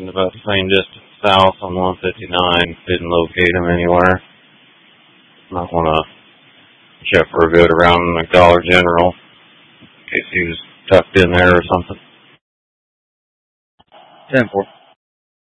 about the same distance south on 159. Didn't locate him anywhere. Might want to check for a good around the Dollar General in case he was tucked in there or something. 10-4.